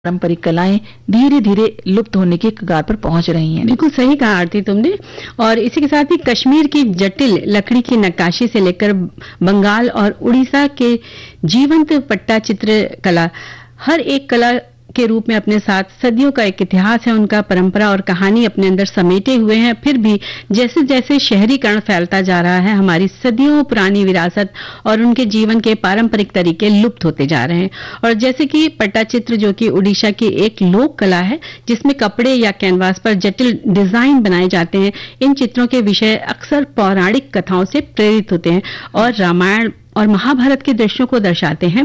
पारंपरिक कलाएं धीरे धीरे लुप्त होने के कगार पर पहुंच रही हैं। बिल्कुल सही कहा आरती तुमने। और इसी के साथ ही कश्मीर की जटिल लकड़ी की नक्काशी से लेकर बंगाल और उड़ीसा के जीवंत पट्टा चित्र कला, हर एक कला के रूप में अपने साथ सदियों का एक इतिहास है, उनका परंपरा और कहानी अपने अंदर समेटे हुए हैं। फिर भी जैसे जैसे शहरीकरण फैलता जा रहा है, हमारी सदियों पुरानी विरासत और उनके जीवन के पारंपरिक तरीके लुप्त होते जा रहे हैं। और जैसे कि पट्टाचित्र, जो कि उड़ीसा की एक लोक कला है जिसमें कपड़े या कैनवास पर जटिल डिजाइन बनाए जाते हैं, इन चित्रों के विषय अक्सर पौराणिक कथाओं से प्रेरित होते हैं और रामायण और महाभारत के दृश्यों को दर्शाते हैं।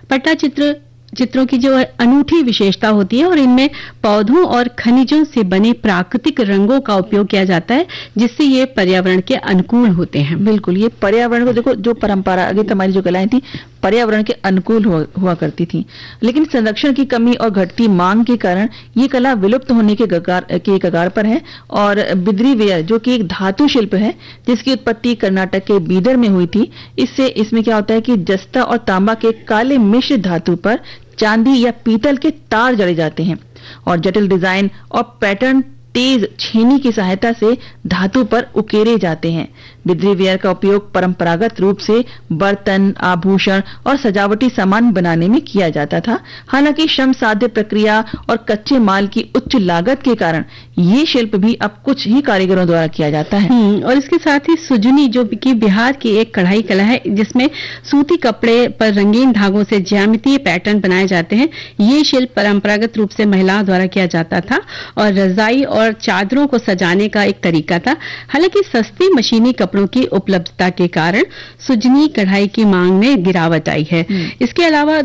चित्रों की जो अनूठी विशेषता होती है, और इनमें पौधों और खनिजों से बने प्राकृतिक रंगों का उपयोग किया जाता है, जिससे ये पर्यावरण के अनुकूल होते हैं। बिल्कुल, ये पर्यावरण को देखो, जो परंपरागत हमारी जो कलाएं थी पर्यावरण के अनुकूल हुआ करती थी, लेकिन संरक्षण की कमी और घटती मांग के कारण ये कला विलुप्त होने के कगार पर है। और बिद्री वेयर, जो कि एक धातु शिल्प है जिसकी उत्पत्ति कर्नाटक के बीदर में हुई थी, इसमें क्या होता है कि जस्ता और तांबा के काले मिश्र धातु पर चांदी या पीतल के तार जड़े जाते हैं और जटिल डिजाइन और पैटर्न तेज छेनी की सहायता से धातु पर उकेरे जाते हैं। बिद्री वेयर का उपयोग परंपरागत रूप से बर्तन, आभूषण और सजावटी सामान बनाने में किया जाता था। हालांकि श्रम साध्य प्रक्रिया और कच्चे माल की उच्च लागत के कारण ये शिल्प भी अब कुछ ही कारीगरों द्वारा किया जाता है। और इसके साथ ही सुजनी, जो कि बिहार की एक कढ़ाई कला है जिसमें सूती कपड़े पर रंगीन धागों से ज्यामितीय पैटर्न बनाए जाते हैं। ये शिल्प परंपरागत रूप से महिलाओं द्वारा किया जाता था और रजाई और चादरों को सजाने का एक तरीका था। हालांकि सस्ती मशीनी कपड़ों की उपलब्धता के कारण सुजनी कढ़ाई की मांग में गिरावट आई है। इसके अलावा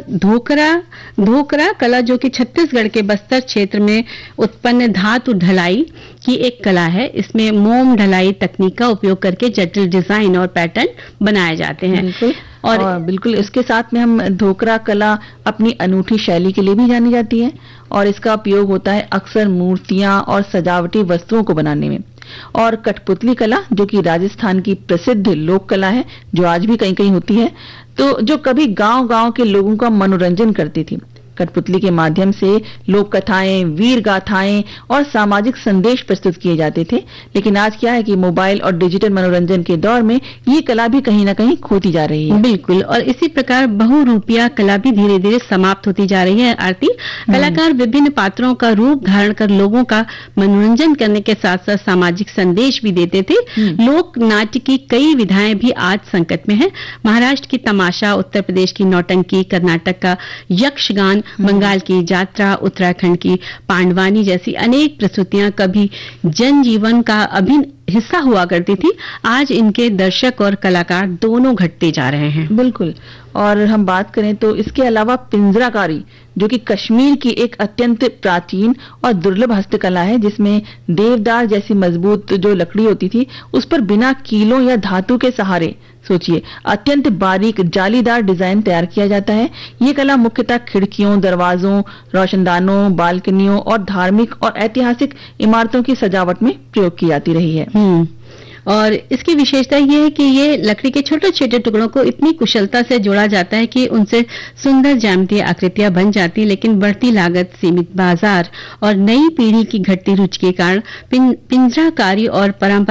धोकरा कला, जो कि छत्तीसगढ़ के बस्तर क्षेत्र में उत्पन्न धातु ढलाई की एक कला है, इसमें मोम ढलाई तकनीक का उपयोग करके जटिल डिजाइन और पैटर्न बनाए जाते हैं। और बिल्कुल इसके साथ में हम धोकरा कला अपनी अनूठी शैली के लिए भी जानी जाती है और इसका उपयोग होता है अक्सर मूर्तियां और सजावटी वस्तुओं को बनाने में। और कठपुतली कला, जो कि राजस्थान की प्रसिद्ध लोक कला है, जो आज भी कहीं कहीं होती है, तो जो कभी गांव-गांव के लोगों का मनोरंजन करती थी। कठपुतली के माध्यम से लोक कथाएं, वीर गाथाएं और सामाजिक संदेश प्रस्तुत किए जाते थे। लेकिन आज क्या है कि मोबाइल और डिजिटल मनोरंजन के दौर में ये कला भी कहीं ना कहीं खोती जा रही है। बिल्कुल, और इसी प्रकार बहुरूपिया कला भी धीरे धीरे समाप्त होती जा रही है। आरती, कलाकार विभिन्न पात्रों का रूप धारण कर लोगों का मनोरंजन करने के साथ साथ सामाजिक संदेश भी देते थे। लोक नाट्य की कई विधाएं भी आज संकट में है। महाराष्ट्र की तमाशा, उत्तर प्रदेश की नौटंकी, कर्नाटक का यक्षगान, बंगाल की यात्रा, उत्तराखंड की पांडवानी जैसी अनेक प्रस्तुतियां कभी जनजीवन का अभिन्न हिस्सा हुआ करती थी। आज इनके दर्शक और कलाकार दोनों घटते जा रहे हैं। बिल्कुल, और हम बात करें तो इसके अलावा पिंजराकारी, जो कि कश्मीर की एक अत्यंत प्राचीन और दुर्लभ हस्तकला है, जिसमें देवदार जैसी मजबूत जो लकड़ी होती थी उस पर बिना कीलों या धातु के सहारे, सोचिए, अत्यंत बारीक जालीदार डिजाइन तैयार किया जाता है। ये कला मुख्यतः खिड़कियों, दरवाजों, रोशनदानों, बालकनियों और धार्मिक और ऐतिहासिक इमारतों की सजावट में प्रयोग की जाती रही है। और इसकी विशेषता ये है कि ये लकड़ी के छोटे छोटे टुकड़ों को इतनी कुशलता से जोड़ा जाता है कि उनसे सुंदर ज्यामितीय आकृतियां बन जाती, लेकिन बढ़ती लागत, सीमित बाजार और नई पीढ़ी की घटती रुचि के कारण पिंजराकारी और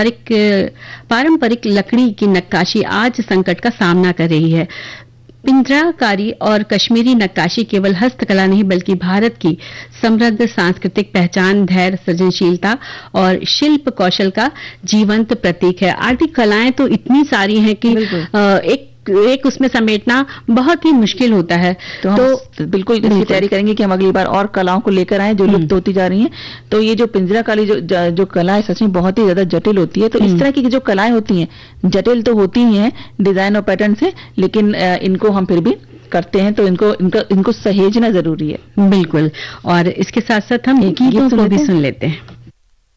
पारंपरिक लकड़ी की नक्काशी आज संकट का सामना कर रही है। पिंजराकारी और कश्मीरी नक्काशी केवल हस्तकला नहीं, बल्कि भारत की समृद्ध सांस्कृतिक पहचान, धैर्य, सृजनशीलता और शिल्प कौशल का जीवंत प्रतीक है। आर्थिक कलाएं तो इतनी सारी हैं कि एक उसमें समेटना बहुत ही मुश्किल होता है। तो बिल्कुल इसकी तैयारी करेंगे कि हम अगली बार और कलाओं को लेकर आए जो लुप्त होती जा रही हैं। तो ये जो पिंजराकारी जो कला है, सच में बहुत ही ज्यादा जटिल होती है। तो इस तरह की जो कलाएं होती हैं, जटिल तो होती ही हैं डिजाइन और पैटर्न से, लेकिन इनको हम फिर भी करते हैं, तो इनको सहेजना जरूरी है। बिल्कुल, और इसके साथ साथ हम गीतों को भी सुन लेते हैं।